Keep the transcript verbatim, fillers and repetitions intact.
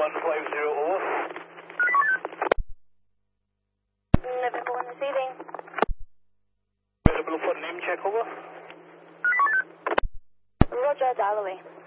one five zero over. November one receiving. Available for name check over. Roger, dial away.